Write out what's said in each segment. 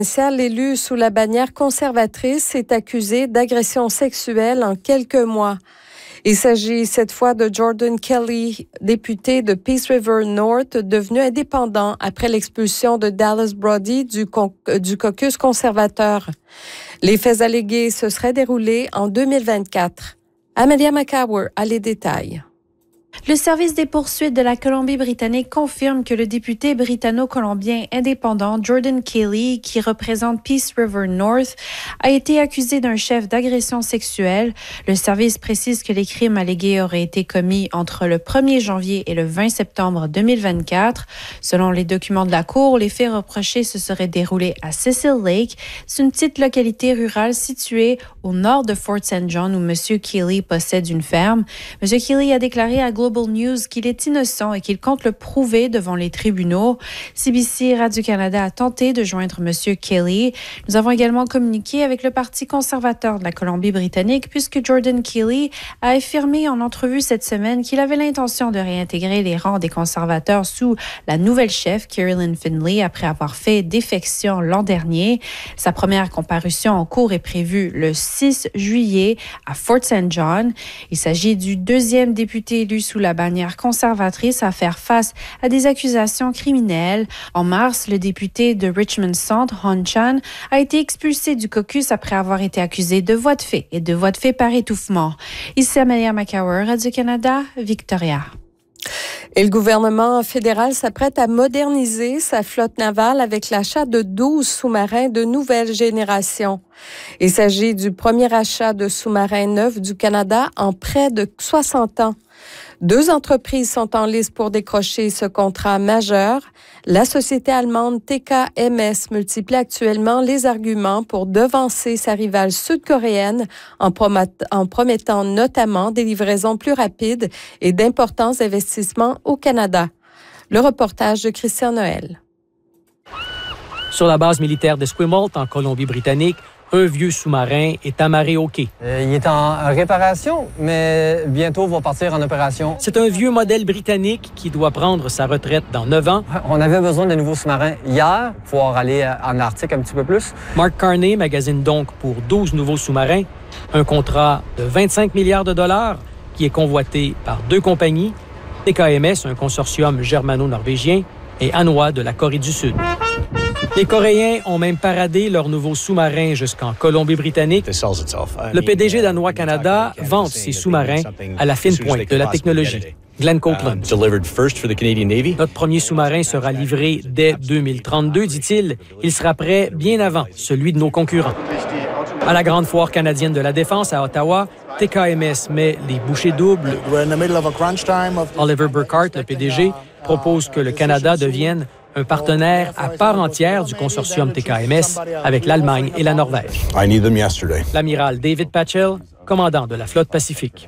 L'élu sous la bannière conservatrice est accusé d'agression sexuelle en quelques mois. Il s'agit cette fois de Jordan Kelly, député de Peace River North, devenu indépendant après l'expulsion de Dallas Brody du caucus conservateur. Les faits allégués se seraient déroulés en 2024. Amelia McCower a les détails. Le service des poursuites de la Colombie-Britannique confirme que le député britanno-colombien indépendant Jordan Kelly, qui représente Peace River North, a été accusé d'un chef d'agression sexuelle. Le service précise que les crimes allégués auraient été commis entre le 1er janvier et le 20 septembre 2024. Selon les documents de la Cour, les faits reprochés se seraient déroulés à Cecil Lake. C'est une petite localité rurale située au nord de Fort St. John où M. Kelly possède une ferme. M. Kelly a déclaré à Global News qu'il est innocent et qu'il compte le prouver devant les tribunaux. CBC Radio-Canada a tenté de joindre M. Kelly. Nous avons également communiqué avec le Parti conservateur de la Colombie-Britannique puisque Jordan Kelly a affirmé en entrevue cette semaine qu'il avait l'intention de réintégrer les rangs des conservateurs sous la nouvelle chef, Carolyn Finley, après avoir fait défection l'an dernier. Sa première comparution en cour est prévue le 6 juillet à Fort St. John. Il s'agit du deuxième député élu sous la bannière conservatrice à faire face à des accusations criminelles. En mars, le député de Richmond Centre, Hon Chan, a été expulsé du caucus après avoir été accusé de voies de fait et de voies de fait par étouffement. Ici Amelia McCower, Radio-Canada, Victoria. Et le gouvernement fédéral s'apprête à moderniser sa flotte navale avec l'achat de 12 sous-marins de nouvelle génération. Il s'agit du premier achat de sous-marins neufs du Canada en près de 60 ans. 2 entreprises sont en lice pour décrocher ce contrat majeur. La société allemande TKMS multiplie actuellement les arguments pour devancer sa rivale sud-coréenne en promettant notamment des livraisons plus rapides et d'importants investissements au Canada. Le reportage de Christian Noël. Sur la base militaire d'Esquimalt, en Colombie-Britannique, un vieux sous-marin est amarré au quai. Il est en réparation, mais bientôt va partir en opération. C'est un vieux modèle britannique qui doit prendre sa retraite dans 9 ans. On avait besoin de nouveaux sous-marins hier pour pouvoir aller en Arctique un petit peu plus. Mark Carney magasine donc pour 12 nouveaux sous-marins un contrat de 25 milliards de dollars qui est convoité par 2 compagnies, TKMS, un consortium germano-norvégien, et Hanwha de la Corée du Sud. Les Coréens ont même paradé leur nouveau sous-marin jusqu'en Colombie-Britannique. Le PDG d'Hanwha Canada vante ses sous-marins à la fine pointe de la technologie. Glenn Copeland. Notre premier sous-marin sera livré dès 2032, dit-il. Il sera prêt bien avant celui de nos concurrents. À la Grande Foire canadienne de la Défense à Ottawa, TKMS met les bouchées doubles. Oliver Burkhart, le PDG, propose que le Canada devienne un partenaire à part entière du consortium TKMS avec l'Allemagne et la Norvège. L'amiral David Patchell, commandant de la flotte Pacifique.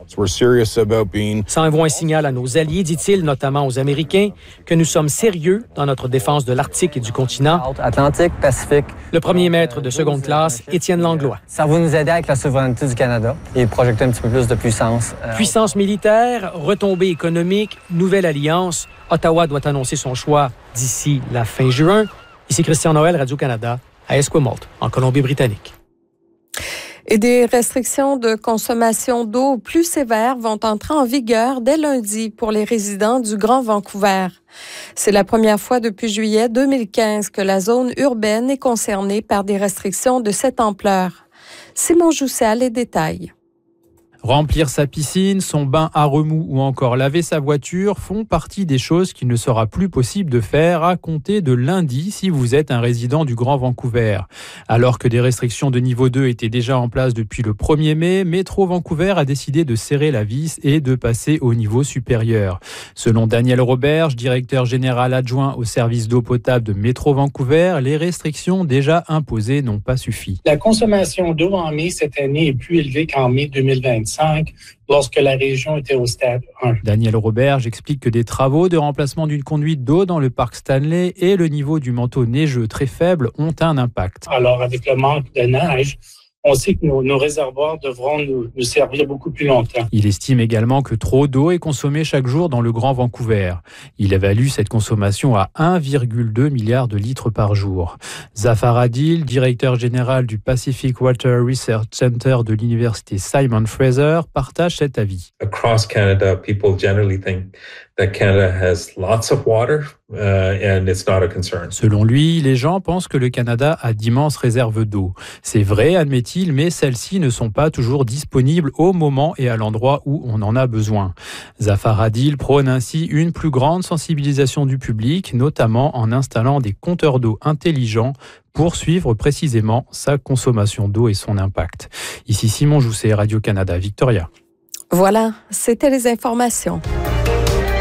Ça envoie un signal à nos alliés, dit-il, notamment aux Américains, que nous sommes sérieux dans notre défense de l'Arctique et du continent. Atlantique, Pacifique. Le premier maître de seconde classe, Étienne Langlois. Ça va nous aider avec la souveraineté du Canada et projeter un petit peu plus de puissance. Puissance militaire, retombée économique, nouvelle alliance. Ottawa doit annoncer son choix d'ici la fin juin. Ici Christian Noël, Radio-Canada, à Esquimalt, en Colombie-Britannique. Et des restrictions de consommation d'eau plus sévères vont entrer en vigueur dès lundi pour les résidents du Grand Vancouver. C'est la première fois depuis juillet 2015 que la zone urbaine est concernée par des restrictions de cette ampleur. Simon Jousset a les détails. Remplir sa piscine, son bain à remous ou encore laver sa voiture font partie des choses qu'il ne sera plus possible de faire à compter de lundi si vous êtes un résident du Grand Vancouver. Alors que des restrictions de niveau 2 étaient déjà en place depuis le 1er mai, Métro Vancouver a décidé de serrer la vis et de passer au niveau supérieur. Selon Daniel Roberge, directeur général adjoint au service d'eau potable de Métro Vancouver, les restrictions déjà imposées n'ont pas suffi. La consommation d'eau en mai cette année est plus élevée qu'en mai 2025. Lorsque la région était au stade 1. Daniel Roberge explique que des travaux de remplacement d'une conduite d'eau dans le parc Stanley et le niveau du manteau neigeux très faible ont un impact. Alors, avec le manque de neige, on sait que nos réservoirs devront nous servir beaucoup plus longtemps. Il estime également que trop d'eau est consommée chaque jour dans le Grand Vancouver. Il évalue cette consommation à 1,2 milliard de litres par jour. Zafar Adil, directeur général du Pacific Water Research Center de l'université Simon Fraser, partage cet avis. Across Canada, people generally think that Canada has lots of water and it's not a concern. Selon lui, les gens pensent que le Canada a d'immenses réserves d'eau. C'est vrai, admet-il, mais celles-ci ne sont pas toujours disponibles au moment et à l'endroit où on en a besoin. Zafar Adil prône ainsi une plus grande sensibilisation du public, notamment en installant des compteurs d'eau intelligents pour suivre précisément sa consommation d'eau et son impact. Ici Simon Jousset, Radio-Canada, Victoria. Voilà, c'était les informations.